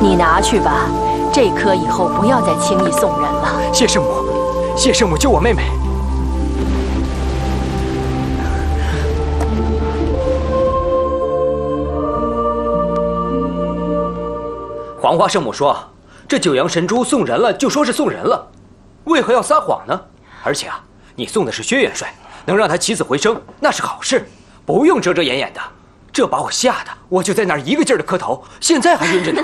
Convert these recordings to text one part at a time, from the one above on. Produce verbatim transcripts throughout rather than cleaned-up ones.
你拿去吧，这颗以后不要再轻易送人了。 谢圣母，谢圣母救我妹妹。黄花圣母说，这九阳神珠送人了就说是送人了，为何要撒谎呢？而且啊，你送的是薛元帅，能让他起死回生，那是好事，不用遮遮掩掩的。这把我吓得，我就在那儿一个劲儿的磕头，现在还晕着呢。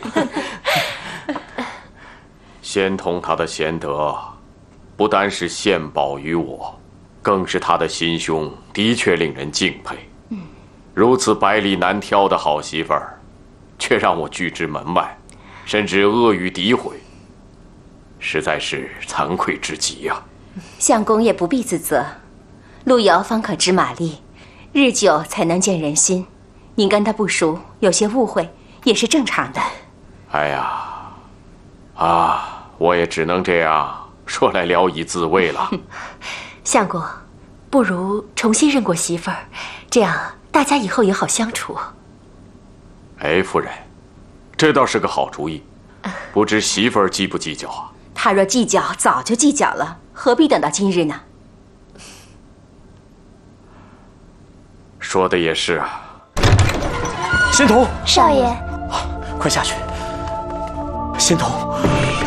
仙童他的贤德，不单是献宝于我，更是他的心胸的确令人敬佩。如此百里难挑的好媳妇儿，却让我拒之门外，甚至阿谀诋毁，实在是惭愧之极呀。 相公也不必自责，路遥方可知马力，日久才能见人心。您跟他不熟，有些误会也是正常的。 哎呀，啊，我也只能这样说来聊以自慰了。 相公，不如重新认过媳妇儿，这样大家以后也好相处。 哎，夫人，这倒是个好主意。不知媳妇儿计不计较啊？ 他若计较，早就计较了，何必等到今日呢？ 说的也是啊。 仙童， 少爷， 快下去。仙童，